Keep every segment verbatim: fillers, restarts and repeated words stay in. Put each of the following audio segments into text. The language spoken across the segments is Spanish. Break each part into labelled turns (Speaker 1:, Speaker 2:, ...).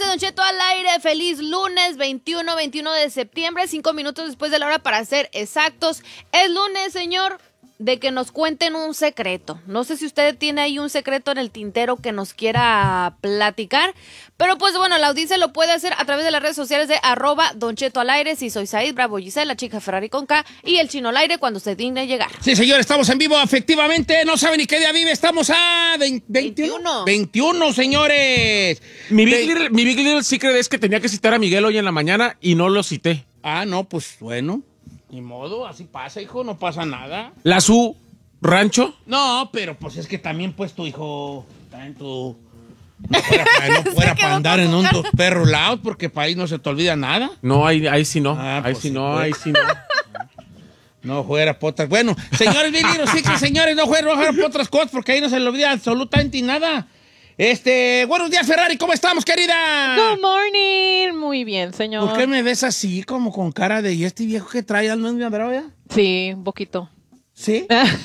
Speaker 1: Don Cheto al aire. Feliz lunes veintiuno, veintiuno de septiembre, cinco minutos después de la hora para ser exactos. Es lunes, señor, de que nos cuenten un secreto. No sé si usted tiene ahí un secreto en el tintero que nos quiera platicar, pero pues bueno, la audiencia lo puede hacer a través de las redes sociales de arroba Don Cheto al aire. Si soy Said, Bravo Giselle, la chica Ferrari con K y el chino al aire cuando se digne llegar.
Speaker 2: Sí, señor, estamos en vivo, efectivamente. No saben ni qué día vive. Estamos a veinte, veintiuno. veintiuno, señores.
Speaker 3: Mi Big, Little, mi Big Little Secret es que tenía que citar a Miguel hoy en la mañana y no lo cité.
Speaker 2: Ah, no, pues bueno. Ni modo, así pasa, hijo, no pasa nada.
Speaker 3: ¿La su rancho?
Speaker 2: No, pero pues es que también, pues, tu hijo, también tu... No fuera para, no fuera para andar en un dos perros lados, porque para ahí no se te olvida nada.
Speaker 3: No, ahí, ahí sí no,
Speaker 2: Ah,
Speaker 3: ahí
Speaker 2: pues
Speaker 3: sí
Speaker 2: sí,
Speaker 3: no,
Speaker 2: pues.
Speaker 3: ahí sí no.
Speaker 2: No fuera por otras... Bueno, señores, bien, sí, que señores, no fuera, no fuera por otras cosas, porque ahí no se le olvida absolutamente nada. Este, buenos días, Ferrari, ¿cómo estamos, querida?
Speaker 4: Good morning. Muy bien, señor.
Speaker 2: ¿Por qué me ves así, como con cara de, ¿y este viejo que trae no es mi droga?
Speaker 4: Sí, un poquito.
Speaker 2: ¿Sí?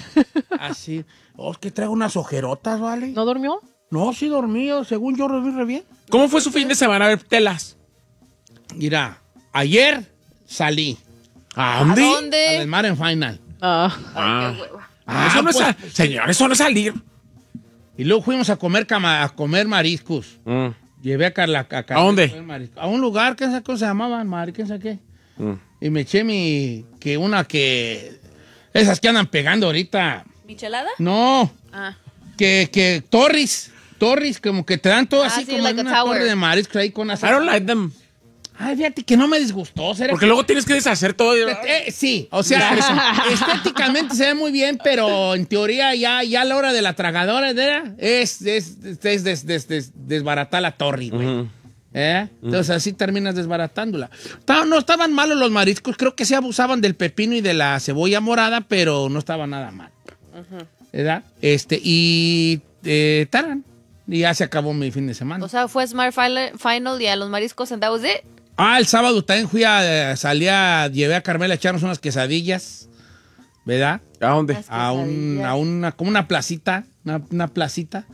Speaker 2: Así. Oh, es que traigo unas ojerotas, ¿vale?
Speaker 4: ¿No durmió?
Speaker 2: No, sí dormí, según yo dormí re bien.
Speaker 3: ¿Cómo fue su fin de semana? A ver, telas.
Speaker 2: Mira, ayer salí
Speaker 3: ¿A
Speaker 1: ¿A
Speaker 3: dónde?
Speaker 2: a
Speaker 1: dónde?
Speaker 2: del Mar en Final.
Speaker 4: Ah.
Speaker 3: Ah.
Speaker 1: Ay, qué hueva.
Speaker 2: Ah,
Speaker 3: eso no
Speaker 2: pues,
Speaker 3: es sal- señor, eso no es salir.
Speaker 2: Y luego fuimos a comer cama, a comer mariscos.
Speaker 3: Mm.
Speaker 2: Llevé a Carla a, Carla
Speaker 3: ¿A dónde?
Speaker 2: comer mariscos. A un lugar, ¿qué cosa se llamaba? Mar, ¿qué sé qué?
Speaker 3: Mm.
Speaker 2: Y me eché mi, que una que, esas que andan pegando ahorita.
Speaker 1: ¿Michelada?
Speaker 2: No,
Speaker 1: Ah.
Speaker 2: que, que, Torres, Torres, como que te dan todo
Speaker 1: Ah,
Speaker 2: así
Speaker 1: sí,
Speaker 2: como
Speaker 1: like
Speaker 2: en
Speaker 1: a
Speaker 2: una
Speaker 1: tower.
Speaker 2: torre de mariscos ahí con
Speaker 3: I
Speaker 2: así.
Speaker 3: don't like them.
Speaker 2: Ay, fíjate que no me disgustó. ¿será
Speaker 3: Porque
Speaker 2: que-
Speaker 3: luego tienes que deshacer todo.
Speaker 2: Eh, sí, o sea, estéticamente se ve muy bien, pero en teoría ya, ya a la hora de la tragadora ¿verdad? es, es, es des- des- des- desbaratar la torre, güey.
Speaker 3: Ujú.
Speaker 2: ¿Eh? Entonces así terminas desbaratándola. Ta- No estaban malos los mariscos, creo que sí abusaban del pepino y de la cebolla morada, pero no estaba nada mal. ¿Verdad? Este, y eh, taran. Y ya se acabó mi fin de semana.
Speaker 1: O sea, fue Smart Final, final y a los mariscos and that was it.
Speaker 2: Ah, el sábado también fui a, eh, salí a, llevé a Carmela a echarnos unas quesadillas, ¿verdad?
Speaker 3: ¿A dónde?
Speaker 1: Las
Speaker 2: A, un,
Speaker 1: quesadillas.
Speaker 2: a una, como una placita, una, una placita.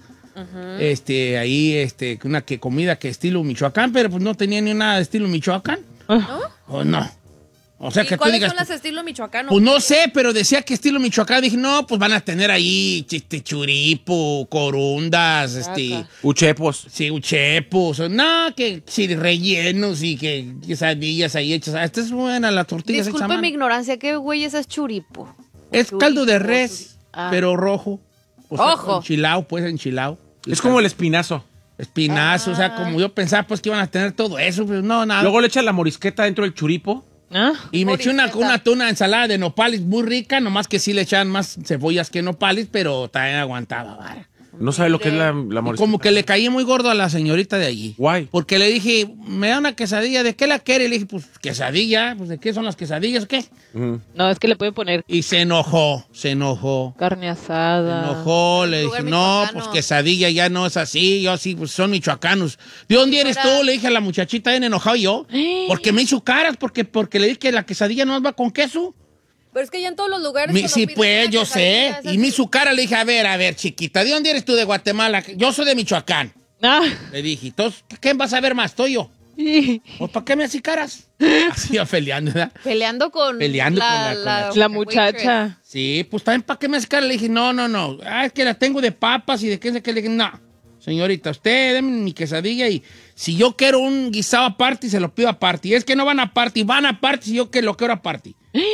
Speaker 2: Este, ahí, este, una que comida que estilo Michoacán, pero pues no tenía ni una de estilo Michoacán.
Speaker 1: ¿No?
Speaker 2: ¿O no? O sea,
Speaker 1: ¿Y
Speaker 2: que tú
Speaker 1: cuáles
Speaker 2: digas...
Speaker 1: son las estilo michoacano?
Speaker 2: Pues no sé, pero decía que estilo Michoacán. Dije, no, pues van a tener ahí este, churipo, corundas, este...
Speaker 1: Acá.
Speaker 3: Uchepos.
Speaker 2: Sí, uchepos. No, que sí, rellenos y que quesadillas ahí hechas. Ah, esta es buena, la tortilla hecha a
Speaker 1: Disculpe
Speaker 2: mano.
Speaker 1: mi ignorancia, ¿qué güey es churipo?
Speaker 2: Es
Speaker 1: Churipo,
Speaker 2: caldo de res,
Speaker 1: Ah.
Speaker 2: pero rojo. O sea,
Speaker 1: Rojo.
Speaker 2: enchilado, pues enchilado.
Speaker 3: Es como el espinazo.
Speaker 2: Espinazo, o sea, como yo pensaba pues que iban a tener todo eso, pero no, nada.
Speaker 3: Luego le echas la morisqueta dentro del churipo.
Speaker 4: ¿Ah?
Speaker 2: y me eché una,
Speaker 1: morisqueta.
Speaker 2: una tuna ensalada de nopales muy rica, nomás que sí le echaban más cebollas que nopales, pero también aguantaba, vara.
Speaker 3: No sabe lo que es la, la
Speaker 2: Y
Speaker 3: morisqueta.
Speaker 2: como que le caí muy gordo a la señorita de allí.
Speaker 3: Guay.
Speaker 2: Porque le dije, me da una quesadilla, ¿de qué la quiere? Y le dije, pues quesadilla, pues ¿de qué son las quesadillas o qué?
Speaker 3: Ujú.
Speaker 4: No, es que le pueden poner
Speaker 2: Y se enojó, se enojó.
Speaker 4: carne
Speaker 2: Se
Speaker 4: asada.
Speaker 2: enojó, le
Speaker 1: lugar
Speaker 2: dije, no,
Speaker 1: michoacano.
Speaker 2: pues quesadilla ya no es así, yo sí, pues son michoacanos. ¿De dónde eres
Speaker 1: Ahora-
Speaker 2: tú? Le dije a la muchachita, bien enojado yo, porque me hizo caras, porque, porque le dije que la quesadilla no va con queso.
Speaker 1: Pero es que ya en todos los lugares...
Speaker 2: Mi-
Speaker 1: cuando
Speaker 2: sí,
Speaker 1: pides
Speaker 2: pues,
Speaker 1: una
Speaker 2: yo sé.
Speaker 1: quesadilla, es
Speaker 2: Y
Speaker 1: así.
Speaker 2: me hizo cara, le dije, a ver, a ver, chiquita, ¿de dónde eres tú? De Guatemala. Yo soy de Michoacán.
Speaker 4: Ah.
Speaker 2: Le dije, entonces, ¿quién vas a ver más? Estoy yo. Pues, ¿para qué me haces caras? Así iba peleando, ¿verdad?
Speaker 1: Peleando con
Speaker 2: Peleando
Speaker 1: la,
Speaker 2: con la- con la-
Speaker 4: La muchacha.
Speaker 2: Sí, pues también para qué me hace cara. Le dije, no, no, no. Ah, es que la tengo de papas y de qué sé qué. Le dije, no, señorita, usted deme mi quesadilla y si yo quiero un guisado aparte, se lo pido aparte. Y es que no van aparte, van aparte si yo que lo quiero aparte.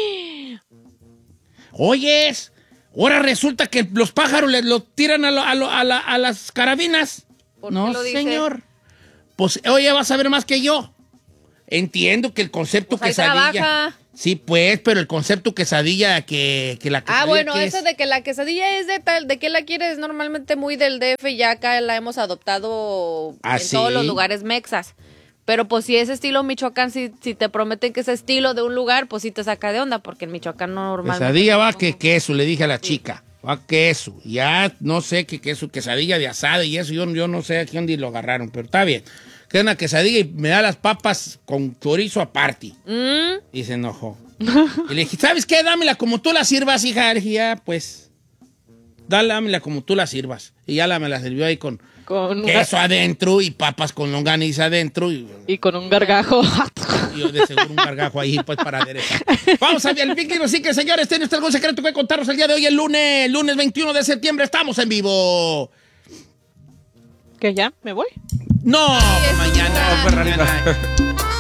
Speaker 2: Oyes, ahora resulta que los pájaros les lo tiran a, lo- a, lo- a la- a las carabinas.
Speaker 1: ¿Por qué
Speaker 2: No,
Speaker 1: lo dice?
Speaker 2: señor. Pues, oye, vas a ver más que yo. Entiendo que el concepto
Speaker 1: Pues ahí
Speaker 2: quesadilla.
Speaker 1: trabaja.
Speaker 2: Sí, pues, pero el concepto quesadilla que, que la quesadilla.
Speaker 1: Ah, bueno,
Speaker 2: que
Speaker 1: eso
Speaker 2: es-
Speaker 1: de que la quesadilla es de tal, de que la quieres normalmente muy del D F y ya acá la hemos adoptado
Speaker 2: ¿Ah,
Speaker 1: en
Speaker 2: sí?
Speaker 1: todos los lugares mexas. Pero pues si es estilo Michoacán, si, si te prometen que es estilo de un lugar, pues sí te saca de onda, porque en Michoacán no normalmente...
Speaker 2: Quesadilla va
Speaker 1: no-
Speaker 2: que queso, le dije a la chica. Va queso. Ya no sé qué queso, quesadilla de asada y eso. Yo, yo no sé a dónde lo agarraron, pero está bien. Que es una quesadilla y me da las papas con chorizo aparte.
Speaker 1: Mm,
Speaker 2: Y se enojó. Y le dije, ¿sabes qué? Dámela como tú la sirvas, hija. Le dije, ya, pues. dámela como tú la sirvas. Y ya la me la sirvió ahí con
Speaker 4: Con un
Speaker 2: queso adentro y papas con longaniza adentro. Y,
Speaker 4: Y con un gargajo.
Speaker 2: y yo de seguro un gargajo ahí, pues, para aderezar. Vamos a ver el Big Little Secret, señores. ¿Tiene usted algún secreto que contarnos el día de hoy, el lunes, lunes veintiuno de septiembre? Estamos en vivo.
Speaker 4: ¿Que ya? ¿Me voy?
Speaker 2: No, mañana.
Speaker 3: No, Ferrari, no.
Speaker 2: mañana.